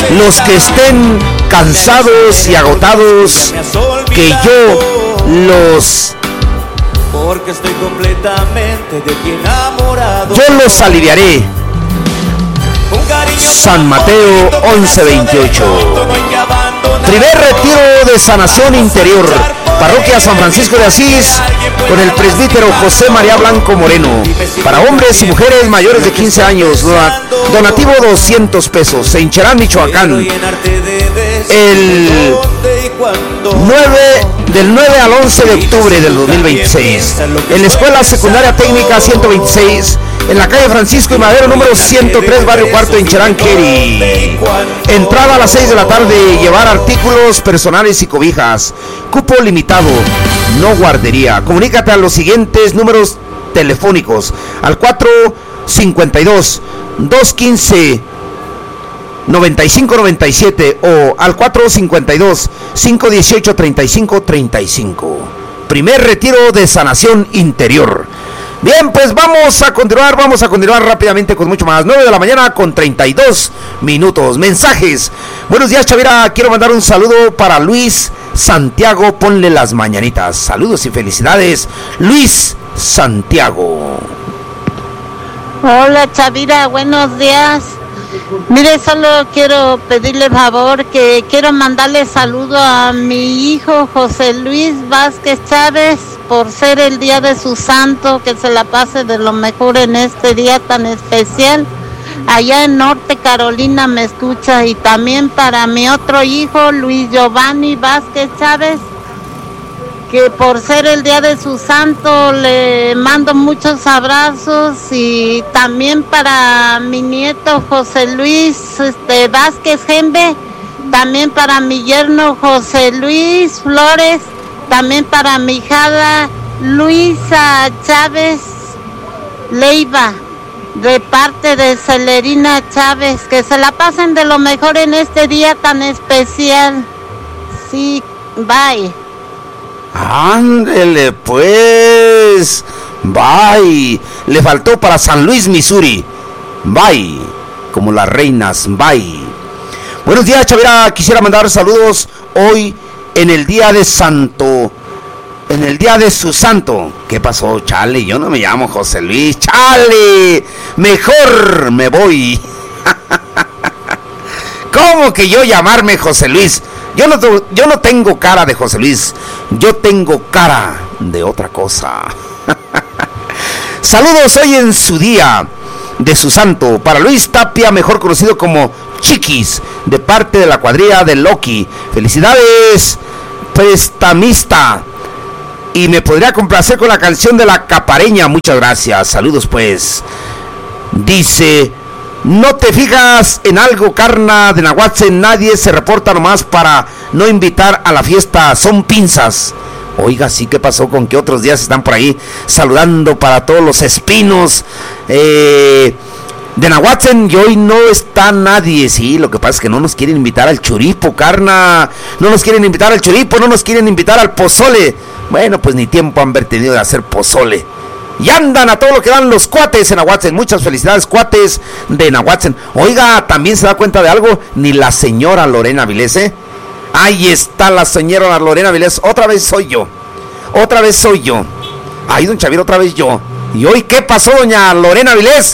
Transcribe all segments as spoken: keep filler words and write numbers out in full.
los que estén cansados y agotados, que yo los porque estoy completamente de ti enamorado. Yo los aliviaré. San Mateo once veintiocho. Primer retiro de sanación interior, Parroquia San Francisco de Asís, con el presbítero José María Blanco Moreno, para hombres y mujeres mayores de quince años. Donativo doscientos pesos. Senchelán, Michoacán, el nueve del nueve al once de octubre del dos mil veintiséis, en la Escuela Secundaria Técnica ciento veintiséis, en la calle Francisco y Madero número ciento tres, barrio Cuarto, en Cheranqueri. Entrada a las seis de la tarde. Llevar artículos personales y cobijas. Cupo limitado, no guardería. Comunícate a los siguientes números telefónicos: al cuatro cincuenta y dos, doscientos quince, noventa y cinco noventa y siete o al cuatro cincuenta y dos, cinco dieciocho, treinta y cinco treinta y cinco. Primer retiro de sanación interior. Bien, pues vamos a continuar, vamos a continuar rápidamente con mucho más. nueve de la mañana con treinta y dos minutos. Mensajes. Buenos días, Chavira. Quiero mandar un saludo para Luis Santiago. Ponle las mañanitas. Saludos y felicidades, Luis Santiago. Hola, Chavira. Buenos días. Mire, solo quiero pedirle favor que quiero mandarle saludo a mi hijo José Luis Vázquez Chávez por ser el día de su santo, que se la pase de lo mejor en este día tan especial. Allá en Norte Carolina me escucha, y también para mi otro hijo Luis Giovanni Vázquez Chávez, que por ser el día de su santo le mando muchos abrazos, y también para mi nieto José Luis este, Vázquez Gembe, también para mi yerno José Luis Flores, también para mi hijada Luisa Chávez Leiva, de parte de Celerina Chávez. Que se la pasen de lo mejor en este día tan especial. Sí, bye. Ándele pues, bye. Le faltó para San Luis, Missouri. Bye, como las reinas, bye. Buenos días, Chavira. Quisiera mandar saludos hoy en el día de santo, en el día de su santo. ¿Qué pasó, chale? Yo no me llamo José Luis, chale. Mejor me voy. ¿Cómo que yo llamarme José Luis? Yo no, yo no tengo cara de José Luis, yo tengo cara de otra cosa. Saludos hoy en su día de su santo para Luis Tapia, mejor conocido como Chiquis, de parte de la cuadrilla de Loki. Felicidades, prestamista. Y me podría complacer con la canción de La Capareña. Muchas gracias, saludos pues. Dice: no te fijas en algo, carna de Nahuatzen, nadie se reporta nomás para no invitar a la fiesta, son pinzas. Oiga, sí, ¿qué pasó con que otros días están por ahí saludando para todos los espinos eh, de Nahuatzen, y hoy no está nadie? Sí, lo que pasa es que no nos quieren invitar al churipo, carna, no nos quieren invitar al churipo, no nos quieren invitar al pozole. Bueno, pues ni tiempo han tenido de hacer pozole. Y andan a todo lo que dan los cuates en Nahuatzen. Muchas felicidades, cuates de Nahuatzen. Oiga, también se da cuenta de algo, ni la señora Lorena Vilés, ¿eh? Ahí está la señora Lorena Vilés. Otra vez soy yo. Otra vez soy yo. Ay, don Chaviro, otra vez yo. ¿Y hoy qué pasó, doña Lorena Vilés?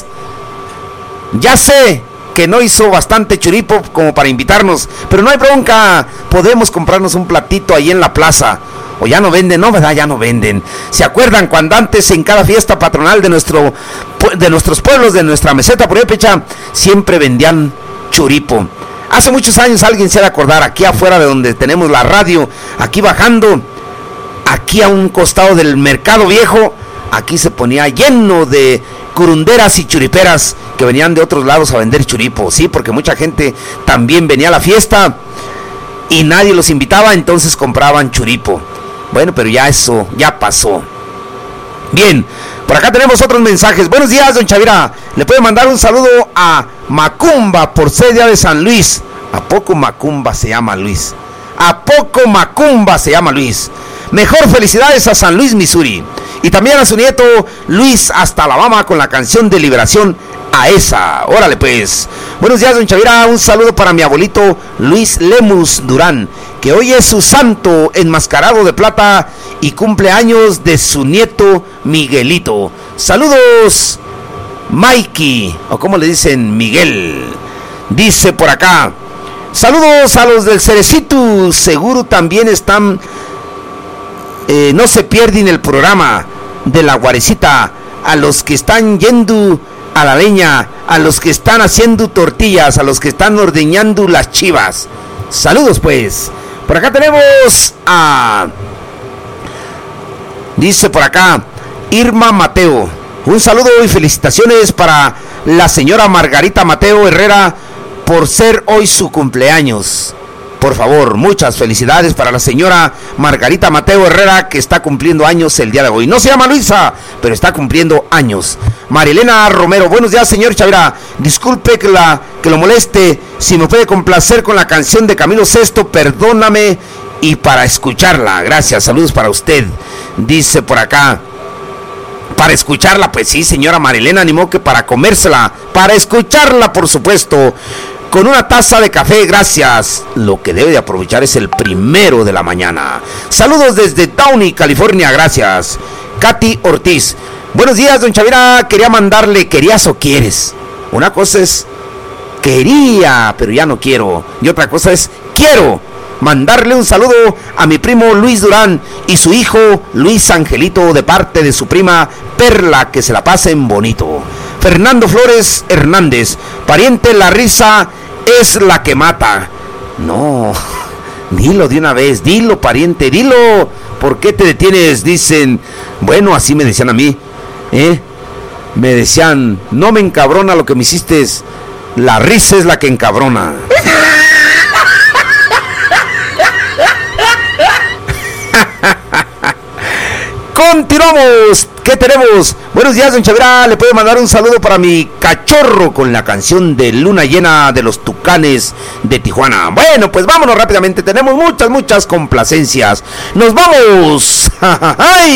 Ya sé que no hizo bastante churipo como para invitarnos, pero no hay bronca. Podemos comprarnos un platito ahí en la plaza. O ya no venden, no, ¿verdad? Ya no venden. ¿Se acuerdan cuando antes en cada fiesta patronal de nuestro de nuestros pueblos, de nuestra meseta purépecha, siempre vendían churipo? Hace muchos años alguien se ha de acordar, aquí afuera de donde tenemos la radio, aquí bajando, aquí a un costado del mercado viejo, aquí se ponía lleno de curunderas y churiperas que venían de otros lados a vender churipo. Sí, porque mucha gente también venía a la fiesta y nadie los invitaba, entonces compraban churipo. Bueno, pero ya eso, ya pasó. Bien, por acá tenemos otros mensajes. Buenos días, don Chavira. Le puede mandar un saludo a Macumba por ser día de San Luis. ¿A poco Macumba se llama Luis? ¿A poco Macumba se llama Luis? Mejor felicidades a San Luis, Missouri. Y también a su nieto Luis hasta Alabama con la canción de liberación a esa. Órale pues. Buenos días, don Chavira. Un saludo para mi abuelito Luis Lemus Durán, que hoy es su santo enmascarado de plata y cumpleaños de su nieto Miguelito. Saludos, Mikey, o como le dicen, Miguel. Dice por acá, saludos a los del Cerecito, seguro también están, eh, no se pierden el programa de la Guarecita, a los que están yendo a la leña, a los que están haciendo tortillas, a los que están ordeñando las chivas. Saludos pues. Por acá tenemos a, dice por acá, Irma Mateo. Un saludo y felicitaciones para la señora Margarita Mateo Herrera por ser hoy su cumpleaños. Por favor, muchas felicidades para la señora Margarita Mateo Herrera, que está cumpliendo años el día de hoy. No se llama Luisa, pero está cumpliendo años. Marilena Romero, buenos días, señor Chavira. Disculpe que, la, que lo moleste. Si me puede complacer con la canción de Camilo Sesto, perdóname, y para escucharla. Gracias, saludos para usted. Dice por acá, para escucharla, pues sí, señora Marilena, animó que para comérsela, para escucharla, por supuesto, con una taza de café, gracias. Lo que debe de aprovechar es el primero de la mañana. Saludos desde Downey, California, gracias. Katy Ortiz, buenos días, don Chavira. Quería mandarle, ¿querías o quieres? Una cosa es quería, pero ya no quiero. Y otra cosa es quiero mandarle un saludo a mi primo Luis Durán y su hijo Luis Angelito, de parte de su prima Perla, que se la pasen bonito. Fernando Flores Hernández, pariente, la risa es la que mata. No, dilo de una vez, dilo, pariente, dilo. ¿Por qué te detienes? Dicen, bueno, así me decían a mí, ¿eh? Me decían, no me encabrona lo que me hiciste, la risa es la que encabrona. Continuamos. ¿Qué tenemos? Buenos días, don Chavira. Le puedo mandar un saludo para mi cachorro con la canción de Luna Llena de los Tucanes de Tijuana. Bueno, pues vámonos rápidamente. Tenemos muchas, muchas complacencias. ¡Nos vamos! ¡Ay!